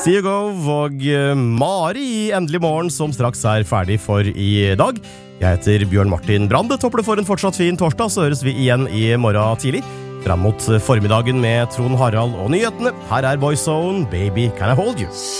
Seagov og Mari i Endelig morgen, som straks ferdig for i dag. Jeg heter Bjørn Martin Brande. Topper det for en fortsatt fin torsdag, så høres vi igjen i morgen tidlig. Frem mot formiddagen med Trond Harald og nyhetene. Her Boyzone, Baby Can I Hold You?